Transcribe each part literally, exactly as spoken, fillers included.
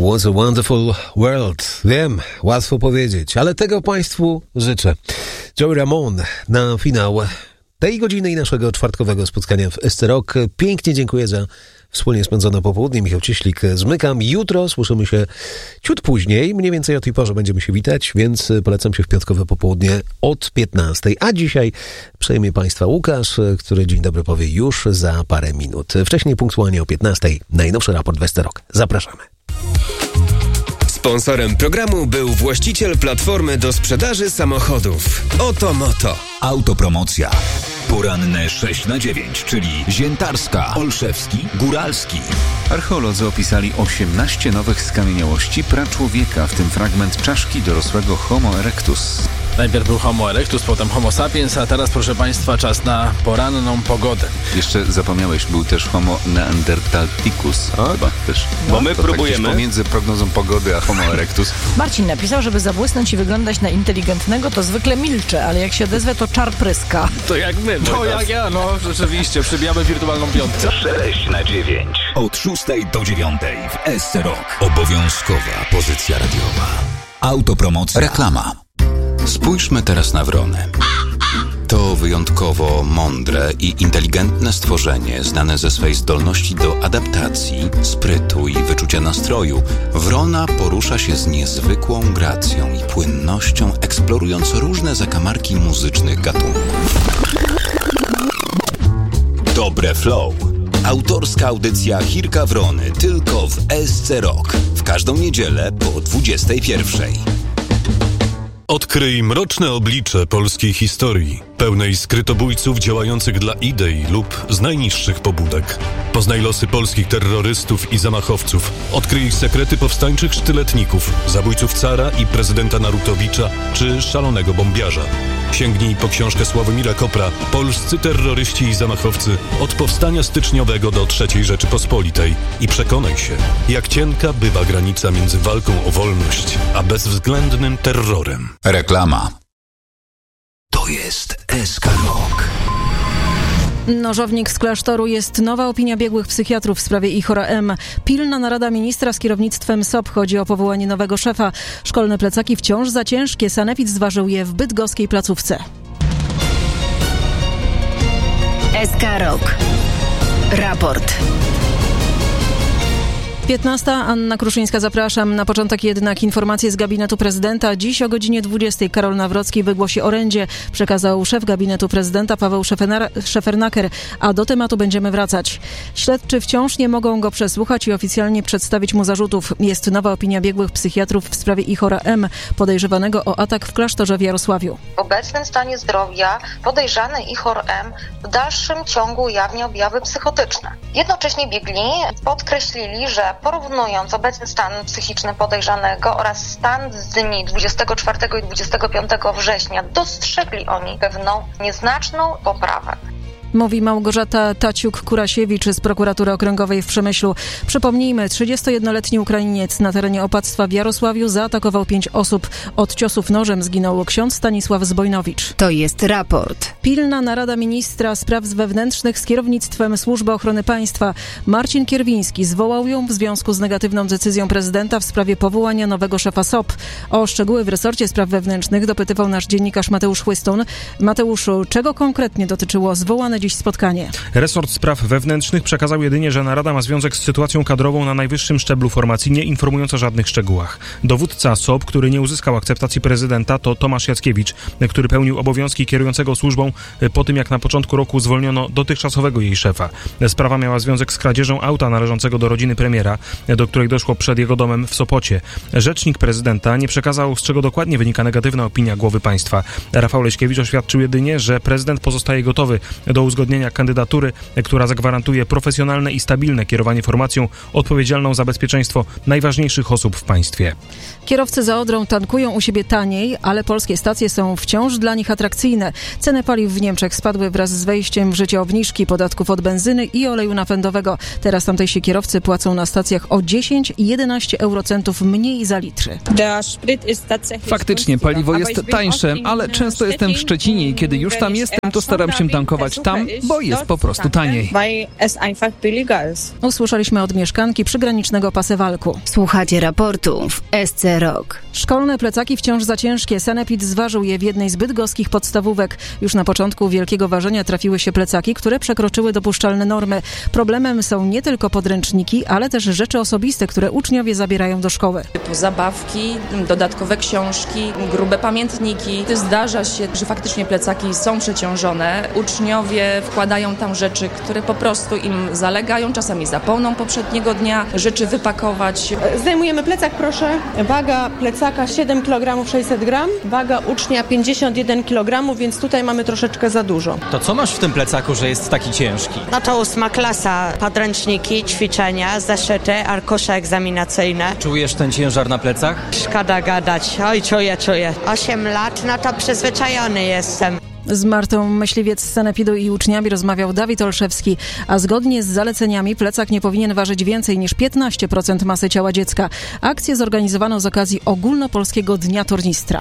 What a wonderful world. Wiem, łatwo powiedzieć, ale tego Państwu życzę. Joey Ramone na finał tej godziny i naszego czwartkowego spotkania w S C Rock. Pięknie dziękuję za wspólnie spędzone popołudnie. Michał Cieślik, zmykam. Jutro słyszymy się ciut później. Mniej więcej o tej porze będziemy się witać, więc polecam się w piątkowe popołudnie od piętnastej. A dzisiaj przejmie Państwa Łukasz, który dzień dobry powie już za parę minut. Wcześniej punktualnie o piętnastej najnowszy raport w S C Rock. Zapraszamy. Sponsorem programu był właściciel platformy do sprzedaży samochodów Oto Moto. Autopromocja. Poranne sześć na dziewięć, czyli Ziętarska, Olszewski, Góralski. Archeolodzy opisali osiemnaście nowych skamieniałości praczłowieka, w tym fragment czaszki dorosłego Homo erectus. Najpierw był Homo erectus, potem Homo sapiens, a teraz, proszę Państwa, czas na poranną pogodę. Jeszcze zapomniałeś, był też Homo neanderthalicus. O, chyba też. Bo my to próbujemy. Tak pomiędzy prognozą pogody a Homo erectus. Marcin napisał, żeby zabłysnąć i wyglądać na inteligentnego, to zwykle milczę, ale jak się odezwę, to czar pryska. To jak my. To jak ja, no rzeczywiście, przybijamy wirtualną piątkę. sześć na dziewięć. Od szóstej do dziewiątej w S C Rock. Obowiązkowa pozycja radiowa. Autopromocja. Reklama. Spójrzmy teraz na wronę. To wyjątkowo mądre i inteligentne stworzenie, znane ze swej zdolności do adaptacji, sprytu i wyczucia nastroju. Wrona porusza się z niezwykłą gracją i płynnością, eksplorując różne zakamarki muzycznych gatunków. Dobre Flow. Autorska audycja Chirka Wrony tylko w S C Rock. W każdą niedzielę po dwudziestej pierwszej. Odkryj mroczne oblicze polskiej historii, pełnej skrytobójców działających dla idei lub z najniższych pobudek. Poznaj losy polskich terrorystów i zamachowców. Odkryj ich sekrety powstańczych sztyletników, zabójców cara i prezydenta Narutowicza czy szalonego bombiarza. Sięgnij po książkę Sławomira Kopra Polscy terroryści i zamachowcy od powstania styczniowego do trzeciej Rzeczypospolitej i przekonaj się, jak cienka bywa granica między walką o wolność a bezwzględnym terrorem. Reklama. To jest S K Rock. Nożownik z klasztoru. Jest nowa opinia biegłych psychiatrów w sprawie Ihora M. Pilna narada ministra z kierownictwem S O P. Chodzi o powołanie nowego szefa. Szkolne plecaki wciąż za ciężkie. Sanepid zważył je w bydgoskiej placówce. S K Rock. Raport. piętnasta. Anna Kruszyńska, zapraszam. Na początek jednak informacje z gabinetu prezydenta. Dziś o godzinie dwudziestej Karol Nawrocki wygłosi orędzie. Przekazał szef gabinetu prezydenta Paweł Szefernaker, a do tematu będziemy wracać. Śledczy wciąż nie mogą go przesłuchać i oficjalnie przedstawić mu zarzutów. Jest nowa opinia biegłych psychiatrów w sprawie Ihora M., podejrzewanego o atak w klasztorze w Jarosławiu. W obecnym stanie zdrowia podejrzany Ihor M. w dalszym ciągu ujawnia objawy psychotyczne. Jednocześnie biegli podkreślili, że porównując obecny stan psychiczny podejrzanego oraz stan z dni dwudziestego czwartego i dwudziestego piątego września, dostrzegli oni pewną nieznaczną poprawę. Mówi Małgorzata Taciuk-Kurasiewicz z prokuratury okręgowej w Przemyślu. Przypomnijmy, trzydziestojednoletni Ukrainiec na terenie opactwa w Jarosławiu zaatakował pięć osób. Od ciosów nożem zginął ksiądz Stanisław Zbojnowicz. To jest raport. Pilna narada ministra spraw wewnętrznych z kierownictwem Służby Ochrony Państwa. Marcin Kierwiński zwołał ją w związku z negatywną decyzją prezydenta w sprawie powołania nowego szefa S O P. O szczegóły w resorcie spraw wewnętrznych dopytywał nasz dziennikarz Mateusz Chłystun. Mateuszu, czego konkretnie dotyczyło zwołane dziś spotkanie? Resort Spraw Wewnętrznych przekazał jedynie, że narada ma związek z sytuacją kadrową na najwyższym szczeblu formacji, nie informując o żadnych szczegółach. Dowódca S O P, który nie uzyskał akceptacji prezydenta, to Tomasz Jackiewicz, który pełnił obowiązki kierującego służbą po tym, jak na początku roku zwolniono dotychczasowego jej szefa. Sprawa miała związek z kradzieżą auta należącego do rodziny premiera, do której doszło przed jego domem w Sopocie. Rzecznik prezydenta nie przekazał, z czego dokładnie wynika negatywna opinia głowy państwa. Rafał Leśkiewicz oświadczył jedynie, że prezydent pozostaje gotowy do uzgodnienia kandydatury, która zagwarantuje profesjonalne i stabilne kierowanie formacją odpowiedzialną za bezpieczeństwo najważniejszych osób w państwie. Kierowcy za Odrą tankują u siebie taniej, ale polskie stacje są wciąż dla nich atrakcyjne. Ceny paliw w Niemczech spadły wraz z wejściem w życie obniżki podatków od benzyny i oleju napędowego. Teraz tamtejsi kierowcy płacą na stacjach o dziesięć do jedenastu eurocentów mniej za litr. Faktycznie paliwo jest tańsze, ale często jestem w Szczecinie i kiedy już tam jestem, to staram się tankować tam, bo jest po prostu taniej. Usłyszeliśmy od mieszkanki przygranicznego Pasewalku. Słuchacie raportu w S C Rock. Szkolne plecaki wciąż za ciężkie. Sanepid zważył je w jednej z bydgoskich podstawówek. Już na początku wielkiego ważenia trafiły się plecaki, które przekroczyły dopuszczalne normy. Problemem są nie tylko podręczniki, ale też rzeczy osobiste, które uczniowie zabierają do szkoły. Typu zabawki, dodatkowe książki, grube pamiętniki. Zdarza się, że faktycznie plecaki są przeciążone. Uczniowie wkładają tam rzeczy, które po prostu im zalegają, czasami zapomną poprzedniego dnia rzeczy wypakować. Zdejmujemy plecak, proszę. Waga plecaka siedem kilogramów sześćset gramów, waga ucznia pięćdziesiąt jeden kilogramów, więc tutaj mamy troszeczkę za dużo. To co masz w tym plecaku, że jest taki ciężki? No to ósma klasa. Podręczniki, ćwiczenia, zeszyty, arkusze egzaminacyjne. Czujesz ten ciężar na plecach? Szkoda gadać. Oj, czuję, czuję. Osiem lat, no to przyzwyczajony jestem. Z Martą Myśliwiec z Sanepidu i uczniami rozmawiał Dawid Olszewski, a zgodnie z zaleceniami plecak nie powinien ważyć więcej niż piętnaście procent masy ciała dziecka. Akcję zorganizowano z okazji Ogólnopolskiego Dnia Tornistra.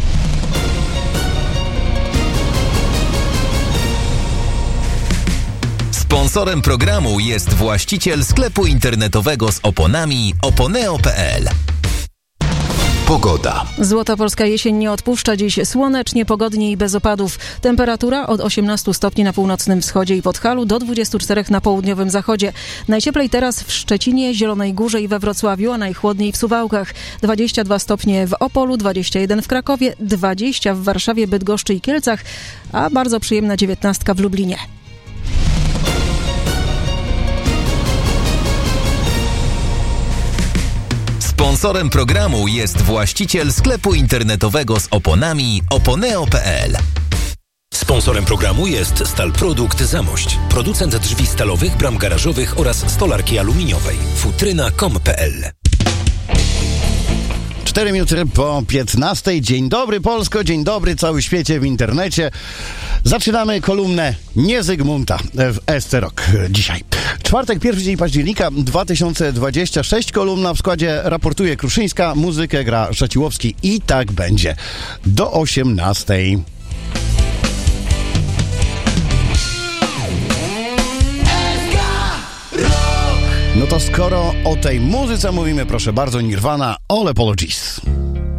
Sponsorem programu jest właściciel sklepu internetowego z oponami oponeo kropka pe el. Pogoda. Złotopolska jesień nie odpuszcza dziś. Słonecznie, pogodnie i bez opadów. Temperatura od osiemnastu stopni na północnym wschodzie i Podhalu do dwudziestu czterech na południowym zachodzie. Najcieplej teraz w Szczecinie, Zielonej Górze i we Wrocławiu, a najchłodniej w Suwałkach. dwadzieścia dwa stopnie w Opolu, dwadzieścia jeden w Krakowie, dwadzieścia w Warszawie, Bydgoszczy i Kielcach, a bardzo przyjemna dziewiętnastka w Lublinie. Sponsorem programu jest właściciel sklepu internetowego z oponami oponeo kropka pe el. Sponsorem programu jest Stal Produkt Zamość, producent drzwi stalowych, bram garażowych oraz stolarki aluminiowej. futryna kropka com kropka pe el. cztery minuty po piętnastej. Dzień dobry Polsko, dzień dobry cały świecie w internecie. Zaczynamy kolumnę Nie Zygmunta w S C Rock dzisiaj. Czwartek, pierwszy dzień października dwa tysiące dwudziesty szósty. Kolumna w składzie raportuje Kruszyńska, muzykę gra Szaciłowski i tak będzie do osiemnastej. No to skoro o tej muzyce mówimy, proszę bardzo, Nirvana, All Apologies.